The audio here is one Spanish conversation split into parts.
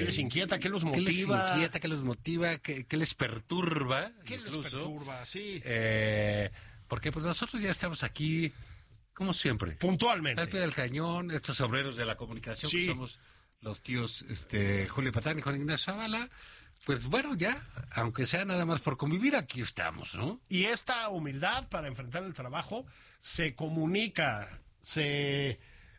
les inquieta? ¿Qué los ¿Qué les motiva? inquieta? ¿Qué los motiva? ¿Qué les perturba? ¿Qué les perturba? Sí. Porque pues nosotros ya estamos aquí, como siempre. Puntualmente. Al pie del cañón, estos obreros de la comunicación, Sí. que somos los tíos Julio Patán y Juan Ignacio Zavala. Pues bueno, ya, aunque sea nada más por convivir, aquí estamos, ¿no? Y esta humildad para enfrentar el trabajo se comunica, se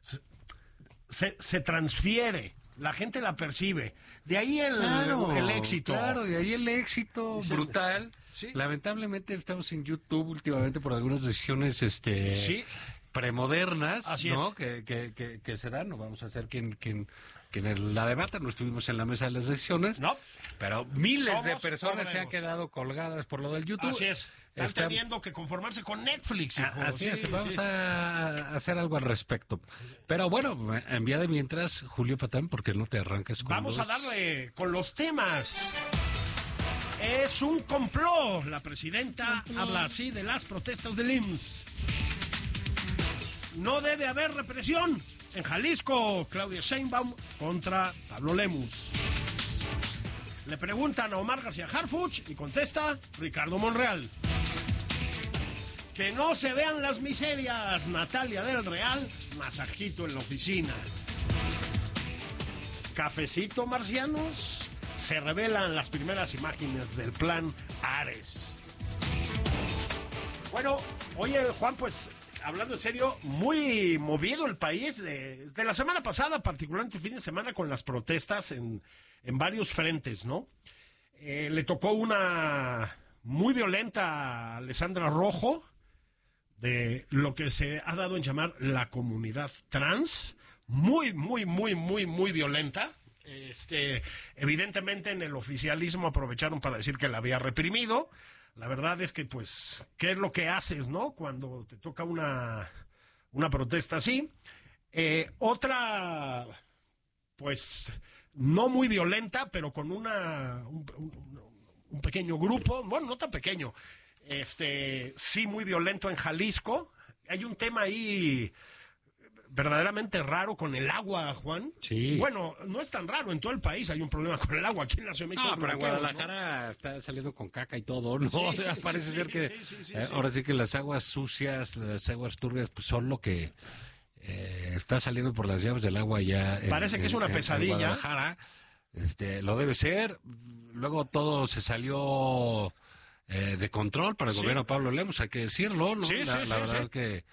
transfiere, la gente la percibe. De ahí el éxito. Claro, de ahí el éxito brutal. Sí. Lamentablemente estamos en YouTube últimamente por algunas decisiones Sí. premodernas, Así ¿no? es. Que se dan. No vamos a hacer quien la debata, no estuvimos en la mesa de las decisiones. No. Pero miles de Somos personas se han obreros. quedado colgadas por lo del YouTube. Así es. Están teniendo que conformarse con Netflix, hijo. Así es, vamos sí. a hacer algo al respecto. Pero bueno, en vía de mientras, Julio Patán, ¿por qué no te arrancas con Vamos a darle con los temas. Es un complot. La presidenta habla así de las protestas del IMSS. No debe haber represión. En Jalisco, Claudia Sheinbaum contra Pablo Lemus. Le preguntan a Omar García Harfuch y contesta Ricardo Monreal. Que no se vean las miserias. Natalia del Real, masajito en la oficina. Cafecito, marcianos. Se revelan las primeras imágenes del plan Ares. Bueno, oye, Juan, pues hablando en serio, muy movido el país desde la semana pasada, particularmente fin de semana, con las protestas en varios frentes, ¿no? Le tocó una muy violenta a Alessandra Rojo, de lo que se ha dado en llamar la comunidad trans, muy violenta. Evidentemente en el oficialismo aprovecharon para decir que la había reprimido. La verdad es que, pues, ¿qué es lo que haces, no? Cuando te toca una protesta así. Otra, pues, no muy violenta, pero con un pequeño grupo, bueno, no tan pequeño, sí muy violento en Jalisco. Hay un tema ahí verdaderamente raro con el agua, Juan. Sí. Bueno, no es tan raro, en todo el país hay un problema con el agua. Aquí en la Ciudad de México. No, pero en bloqueos, Guadalajara, ¿no? Está saliendo con caca y todo, ¿no? Sí, O sea, parece ser que sí. ahora sí que las aguas sucias, las aguas turbias, pues son lo que está saliendo por las llaves del agua ya. Parece que es una pesadilla. En Guadalajara, lo debe ser. Luego todo se salió de control para el gobierno de Pablo Lemus, hay que decirlo, ¿no? La verdad que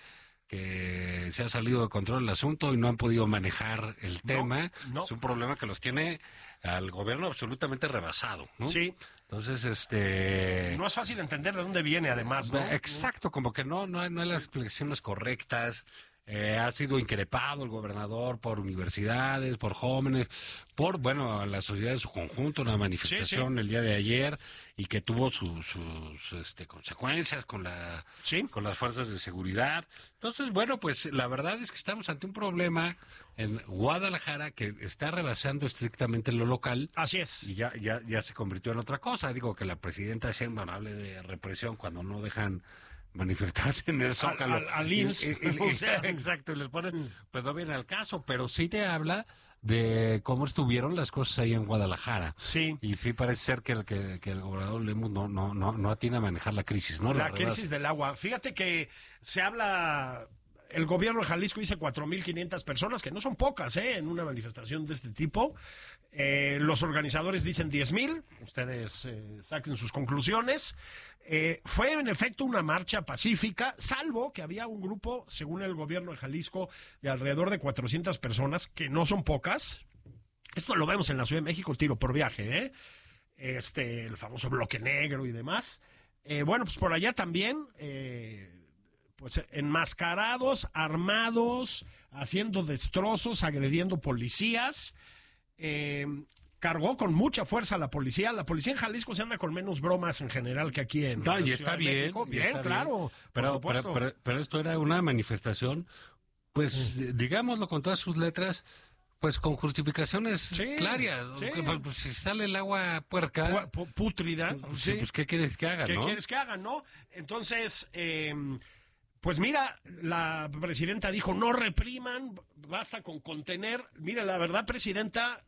se ha salido de control el asunto y no han podido manejar el tema. No. Es un problema que los tiene al gobierno absolutamente rebasado, ¿no? Sí. Entonces, no es fácil entender de dónde viene, además, ¿no? Exacto, como que no hay las explicaciones correctas. Ha sido increpado el gobernador por universidades, por jóvenes, por, bueno, la sociedad en su conjunto, una manifestación el día de ayer y que tuvo sus consecuencias con las fuerzas de seguridad. Entonces, bueno, pues la verdad es que estamos ante un problema en Guadalajara que está rebasando estrictamente lo local. Así es. Y ya se convirtió en otra cosa. Digo que la presidenta Sheinbaum hable de represión cuando no dejan manifestarse en el Zócalo. Al IMSS. O sea, exacto, y les ponen, pues no viene al caso, pero sí te habla de cómo estuvieron las cosas ahí en Guadalajara. Sí. Y sí parece ser que el gobernador Lemus no atina a manejar la crisis, ¿no? La crisis del agua. Fíjate que se habla. El gobierno de Jalisco dice 4,500 personas, que no son pocas, en una manifestación de este tipo. Los organizadores dicen 10,000. Ustedes saquen sus conclusiones. Fue en efecto una marcha pacífica, salvo que había un grupo, según el gobierno de Jalisco, de alrededor de 400 personas, que no son pocas. Esto lo vemos en la Ciudad de México, tiro por viaje, el famoso bloque negro y demás. Bueno, pues por allá también, pues enmascarados, armados, haciendo destrozos, agrediendo policías. Cargó con mucha fuerza a la policía. La policía en Jalisco se anda con menos bromas en general que aquí en y está bien. Bien, claro. Pero esto era una manifestación, pues digámoslo con todas sus letras, pues con justificaciones claras. Sí. Pues, si sale el agua puerca, pútrida, pues ¿qué quieres que hagan, no? ¿Qué quieres que hagan, no? Entonces, pues mira, la presidenta dijo, no repriman, basta con contener. Mira, la verdad, presidenta,